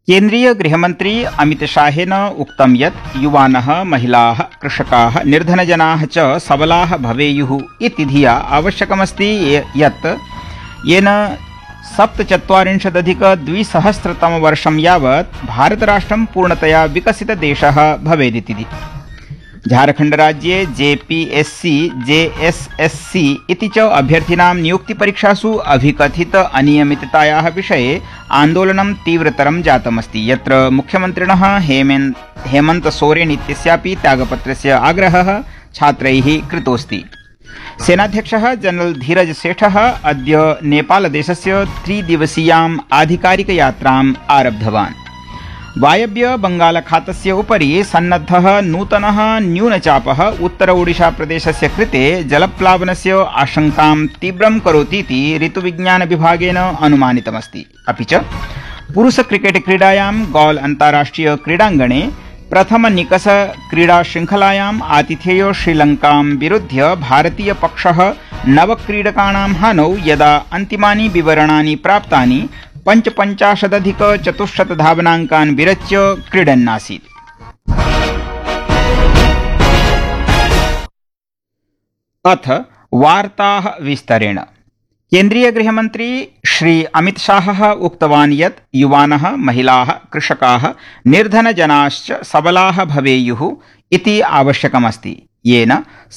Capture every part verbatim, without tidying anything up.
केन्द्रीय गृहमन्त्री अमितशाहेन उक्तं यत् युवानः महिलाः कृषकाः निर्धनजनाः च सबलाः भवेयुः इति धिया आवश्यकमस्ति यत् येन सप्तचत्वारिंशदधिकद्विसहस्रतमवर्षं यावत् भारतराष्ट्रं पूर्णतया विकसितदेशः भवेदिति। झारखण्डराज्ये जेपीएससी जेएसएससी इति च अभ्यर्थिनां नियुक्तिपरीक्षासु अभिकथित अनियमिततायाः विषये आन्दोलनं तीव्रतरं जातमस्ति, यत्र मुख्यमन्त्रिणः हेमन्त हेमन्त सोरेन इत्यस्यापि त्यागपत्रस्य आग्रहः छात्रैः कृतोऽस्ति। सेनाध्यक्षः जनरल धीरज सेठः अद्य नेपालदेशस्य त्रिदिवसीयाम् आधिकारिकयात्राम् आरब्धवान्। वायव्य बंगालखातस्य उपरि सन्नद्धः नूतनः न्यूनचापः उत्तर ओडिशा प्रदेशस्य कृते जलप्लावनस्य आशंकां तीव्रं करोतीति ऋतुविज्ञान विभागेन अनुमानितमस्ति। अपि च पुरुष क्रिकेट क्रीडायां गॉल अन्ताराष्ट्रिय क्रीडाङ्गणे प्रथम निकष क्रीडा श्रृंखलायाम् आतिथेयो श्रीलंकां विरुध्य भारतीय पक्षः नवक्रीडकाणां हानौ यदा अन्तिमानि विवरणानि प्राप्तानि पंचपञ्चाशदधिक चतुश्शत धावनाङ्कान् विरच्य क्रीडन्नासीत्। अथ वार्ताः विस्तरेण। केन्द्रीय गृहमन्त्री श्री अमितशाहः उक्तवान् यत् युवानः महिलाः कृषकाः निर्धनजनाश्च सबलाः भवेयुः इति आवश्यकमस्ति, येन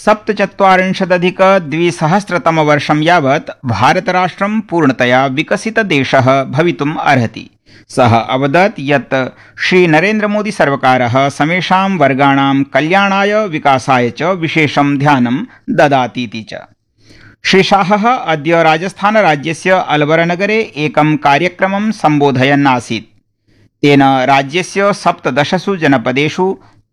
सप्तचत्वारिंशदधिकद्विसहस्रतमवर्षं यावत् भारतराष्ट्रं पूर्णतया विकसितदेशः भवितुम् अर्हति। सः अवदत् यत् श्रीनरेन्द्रमोदी सर्वकारः समेषां वर्गाणां कल्याणाय विकासाय च विशेषं ध्यानं ददातीति च। श्री शाहः अद्य राजस्थानराज्यस्य अलवरनगरे एकं कार्यक्रमं सम्बोधयन् आसीत्। तेन राज्यस्य सप्तदशसु जनपदेषु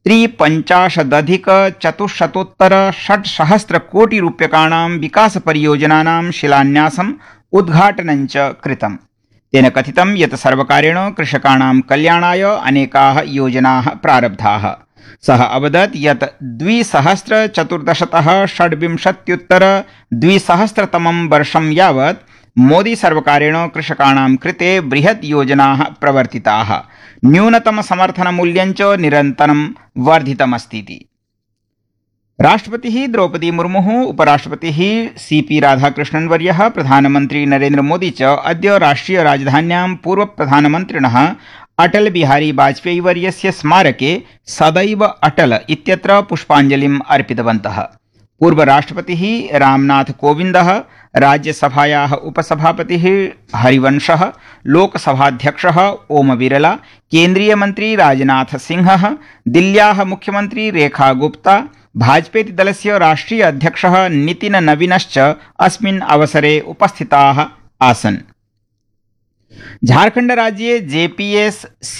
त्रिपञ्चाशदधिकचतुश्शतोत्तर षट्सहस्रकोटिरूप्यकाणां विकासपरियोजनानां शिलान्यासम् उद्घाटनं च कृतम्। तेन कथितं यत् सर्वकारेण कृषकाणां कल्याणाय अनेकाः योजनाः प्रारब्धाः। सः अवदत् यत् द्विसहस्रचतुर्दशतः षड्विंशत्युत्तर द्विसहस्रतमं वर्षं यावत् मोदी सर्वकारेण कृषकाणां कृते बृहत् योजनाः प्रवर्तिताः, न्यूनतम समर्थन मूल्यं च निरन्तरं वर्धितमस्तीति। राष्ट्रपतिः द्रौपदी मुर्मुः, उपराष्ट्रपतिः सीपी राधाकृष्णन् वर्यः, प्रधानमन्त्री नरेन्द्र मोदी च अद्य राष्ट्रिय राजधान्यां पूर्वप्रधानमन्त्रिणः अटल बिहारी वाजपेयी वर्यस्य स्मारके सदैव अटल इत्यत्र पुष्पाञ्जलिम् अर्पितवन्तः। पूर्वराष्ट्रपतिः रामनाथ कोविन्दः, राज्यसभायाः उपसभापतिः हरिवंशः, लोकसभाध्यक्षः ओम बिरला, केन्द्रीयमन्त्री राजनाथ सिंहः, दिल्ल्याः मुख्यमन्त्री रेखा गुप्ता, भाजपेति दलस्य राष्ट्रीय अध्यक्षः नितिन नवीनश्च अस्मिन् अवसरे उपस्थिताः आसन्। झारखण्ड राज्ये जेपीएस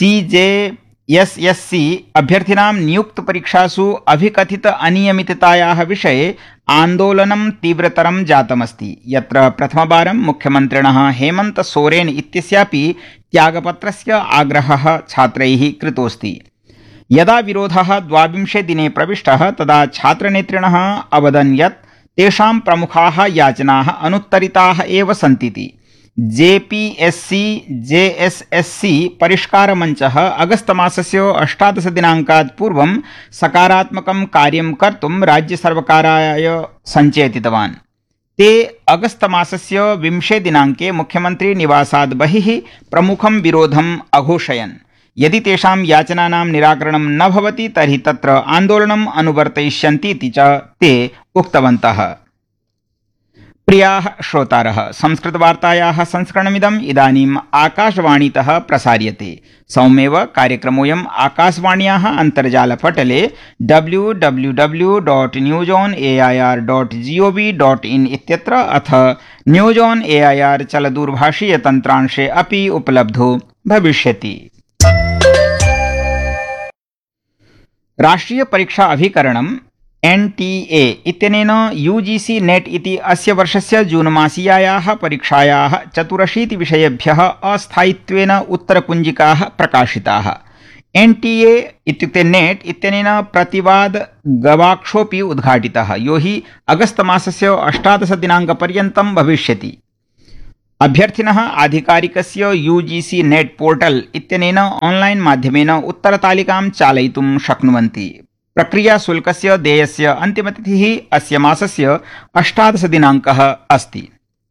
सीजेएसएससी अभ्यर्थिनां नियुक्तपरीक्षासु अभिकथित अनियमिततायाः विषये आन्दोलनं तीव्रतरं जातमस्ति, यत्र प्रथमवारं मुख्यमन्त्रिणः हेमन्त सोरेन इत्यस्यापि त्यागपत्रस्य आग्रहः छात्रैः कृतोऽस्ति। यदा विरोधः द्वाविंशे दिने प्रविष्टः तदा छात्रनेतृणः अवदन् यत् तेषां प्रमुखाः याचनाः अनुत्तरिताः एव सन्तीति। जेपीएससी जेएसएससी परिष्कारमञ्चः अगस्तमासस्य अष्टादश दिनाङ्कात् पूर्वं सकारात्मकं कार्यं कर्तुं राज्यसर्वकाराय सञ्चेतितवान्। ते अगस्तमासस्य विंशे दिनाङ्के मुख्यमन्त्री निवासात् बहिः प्रमुखं विरोधम् अघोषयन्। यदि तेषां याचनानां निराकरणं न भवति तर्हि तत्र आन्दोलनम् अनुवर्तयिष्यन्तीति च ते उक्तवन्तः। प्रियाः श्रोतारः, संस्कृतवार्तायाः संस्करणमिदम् इदानीम् आकाशवाणीतः प्रसार्यते। सौम्येव कार्यक्रमोऽयम् आकाशवाण्याः अन्तर्जालपटले W W W dot news on A I are dot ji O V dot in इत्यत्र अथ न्यूस् आन् ए ऐ आर् चलदूरभाषीयतन्त्रांशे अपि उपलब्धो भविष्यति। राष्ट्रीय परीक्षा अभिकरणं एन् टी ए इत्यनेन यूजीसी नेट इति अस्य वर्षस्य जून मासीयायाः परीक्षायाः चतुरशीति विषयेभ्यः अस्थायित्वेन उत्तरकुञ्जिकाः प्रकाशिताः। एन् टी ए इत्युक्ते नेट इत्यनेन प्रतिवाद गवाक्षोऽपि उद्घाटितः, यो हि अगस्तमासस्य अष्टादश दिनाङ्कपर्यन्तं भविष्यति। अभ्यर्थिनः आधिकारिकस्य यूजीसी नेट पोर्टल इत्यनेन ऑनलाइन माध्यमेन उत्तरतालिकां चालयितुं शक्नुवन्ति। प्रक्रिया शुल्कस्य देयस्य अन्तिमतिथिः अस्य मासस्य अष्टादश दिनाङ्कः अस्ति।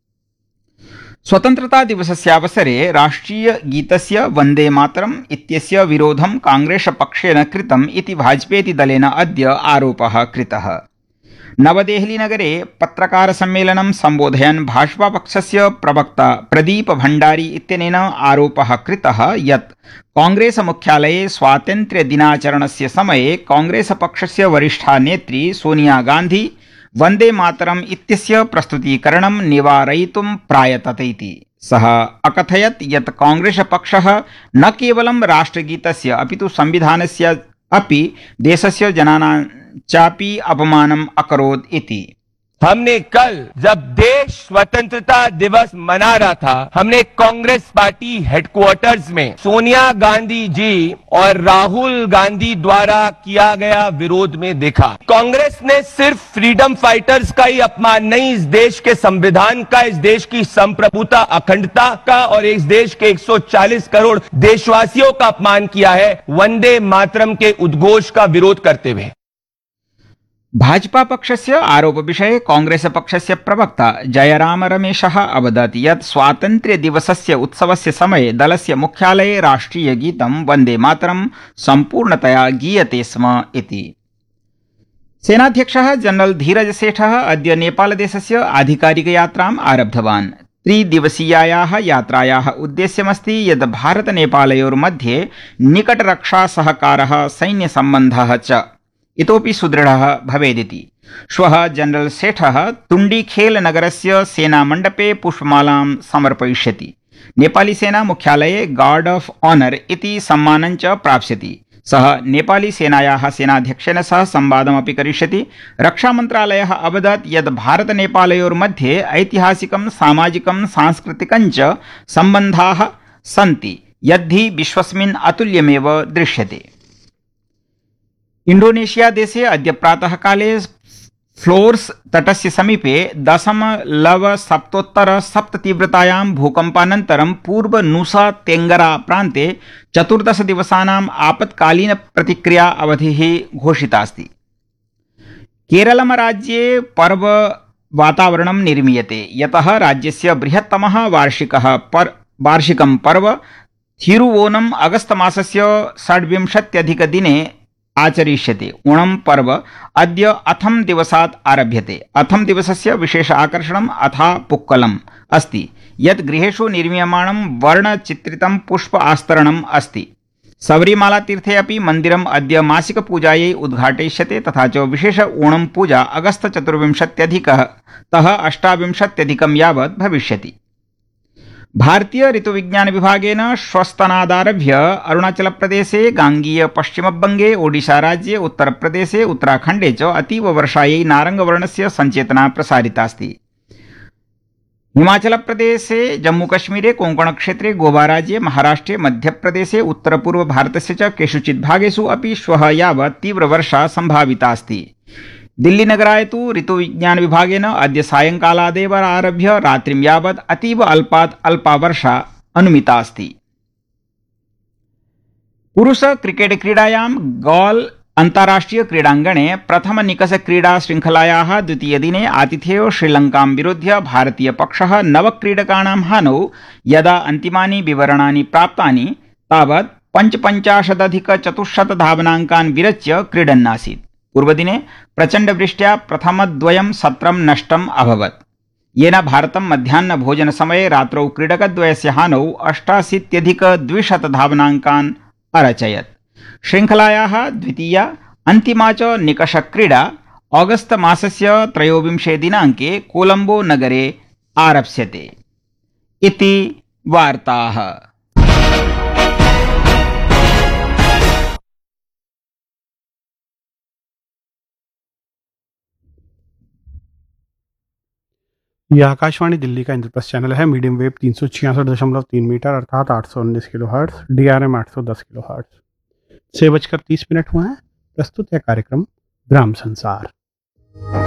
स्वतन्त्रता दिवसस्यावसरे राष्ट्रिय गीतस्य वन्दे मातरम् इत्यस्य विरोधं कांग्रेस पक्षेन कृतम् इति भाजपेति दलेन अद्य आरोपः कृतः। नवदेहली नगरे पत्रकार सम्मेलनं सम्बोधयन् भाजपा पक्षस्य प्रवक्ता प्रदीप भण्डारी इत्यनेन आरोपः कृतः यत् कांग्रेस मुख्यालये स्वातन्त्र्य दिनाचरणस्य समये कांग्रेस पक्षस्य वरिष्ठा नेत्री सोनिया गान्धी वन्दे मातरम् इत्यस्य प्रस्तुतीकरणं निवारयितुं प्रायतत इति। सः अकथयत् यत् कांग्रेस पक्षः न केवलं राष्ट्रगीतस्य अपितु संविधानस्य अपि देशस्य जनानां चापि अपमानम् अकरोत् इति। हमने कल जब देश स्वतंत्रता दिवस मना रहा था, हमने कांग्रेस पार्टी हेडक्वार्टर्स में सोनिया गांधी जी और राहुल गांधी द्वारा किया गया विरोध में देखा। कांग्रेस ने सिर्फ फ्रीडम फाइटर्स का ही अपमान नहीं, इस देश के संविधान का, इस देश की संप्रभुता अखंडता का और इस देश के एक सौ चालीस करोड़ देशवासियों का अपमान किया है वंदे मातरम के उद्घोष का विरोध करते हुए। भाजपा पक्षस्य आरोपविषये कांग्रेस पक्षस्य प्रवक्ता जयराम रमेशः अवदत् यत् स्वातन्त्र्य दिवसस्य उत्सवस्य समये दलस्य मुख्यालये राष्ट्रिय गीतं वन्दे मातरं सम्पूर्णतया गीयते स्म इति। सेनाध्यक्षः जनरल धीरज सेठः अद्य नेपालदेशस्य आधिकारिकयात्राम् आरब्धवान्। त्रिदिवसीयायाः यात्रायाः उद्देश्यमस्ति यत् भारत नेपालयोर्मध्ये निकटरक्षासहकारः सैन्यसम्बन्धः च इतोपि सुदृढः भवेदिति। श्वः जनरल सेठः तुण्डीखेल नगरस्य सेनामण्डपे पुष्पमालां समर्पयिष्यति। नेपाली सेना मुख्यालये गार्ड ऑफ ऑनर इति सम्मानं च प्राप्स्यति। सः नेपाली सेनायाः सेनाध्यक्षेण सह संवादमपि करिष्यति। रक्षामन्त्रालयः अवदत् यत् भारत नेपालयोर्मध्ये ऐतिहासिकं सामाजिकं सांस्कृतिकं च सम्बन्धाः सन्ति यद्धि विश्वस्मिन् अतुल्यमेव दृश्यते। इंडोनेशिया देशे अद्य प्रातः काले फ्लोर्स तटस्य समीपे दशमलव सप्तोत्तर सप्त तीव्रतायां भूकम्पानन्तरं पूर्व नुसा तेंगरा प्रान्ते चतुर्दश दिवसानाम् आपत्कालीन प्रतिक्रिया अवधिः घोषिता अस्ति। केरलम राज्ये पर्व वातावरणं निर्मीयते यतः राज्यस्य बृहत्तमः वार्षिकः पर वार्षिकं पर्व थिरुवोनम अगस्त मासस्य षड्विंशत्यधिकदिने आचरिष्यते। ओणम पर्व अद्य अथम दिवसात् आरभ्यते। अथम दिवसस्य विशेष आकर्षणम् अथा पुक्कलम् अस्ति यत् गृहेषु निर्मीयमाणं वर्णचित्रितं पुष्प आस्तरणम् अस्ति। सबरीमाला तीर्थे अपि मन्दिरम् अद्य मासिक पूजायै उद्घाटयिष्यते तथा च विशेष ओणम पूजा अगस्त चतुर्विंशत्यधिकः तः अष्टाविंशत्यधिकं यावत् भविष्यति। भारतीय ऋतुविज्ञान विभागेन श्वस्तनादारभ्य अरुणाचल प्रदेशे, गांगीय पश्चिमबंगे, ओडिशा राज्ये, उत्तर प्रदेशे, उत्तराखण्डे च अतीव वर्षायै नारंगवर्णस्य संचेतना प्रसारितास्ति। हिमाचल प्रदेशे, जम्मू कश्मीरे, कोंकण क्षेत्रे, गोवा राज्ये, महाराष्ट्रे, मध्यप्रदेशे, उत्तर पूर्व भारतस्य च केषुचित् भागेषु अपि श्वः यावत् तीव्रवर्षा सम्भाविता अस्ति। दिल्ली नगराय तु ऋतुविज्ञान विभागेन अद्य सायंकालादेव आरभ्य रात्रिं यावत् अतीव अल्पात् अल्पा वर्षा अनुमिता अस्ति। पुरुष क्रिकेट क्रीडायां गॉल अन्ताराष्ट्रिय क्रीडाङ्गणे प्रथम निकष क्रीडा श्रृंखलायाः द्वितीय दिने आतिथेयो श्रीलंकां विरुध्य भारतीय पक्षः नव क्रीडकाणां हानौ यदा अन्तिमानि विवरणानि प्राप्तानि तावत् पञ्चपञ्चाशदधिक चतुश्शत धावनाङ्कान् विरच्य क्रीडन्नासीत्। पूर्वदिने प्रचण्डवृष्ट्या प्रथमद्वयं सत्रं नष्टम् अभवत्, येन भारतं मध्याह्नभोजनसमये रात्रौ क्रीडकद्वयस्य हानौ अष्टाशीत्यधिकद्विशत धावनाङ्कान् अरचयत्। श्रृङ्खलायाः द्वितीया अन्तिमा च निकषक्रीडा ऑगस्ट मासस्य त्रयोविंशे दिनाङ्के कोलंबो नगरे आरप्स्यते इति वार्ताः। यह आकाशवाणी दिल्ली का इंद्रप्रस्थ चैनल है। मीडियम वेव तीन सौ छियासठ दशमलव तीन मीटर अर्थात आठ सौ उन्नीस kilo hertz, D R M आठ सौ दस किलो हर्ट्स। छः बजकर तीस मिनट हुए हैं। प्रस्तुत है कार्यक्रम ग्राम संसार।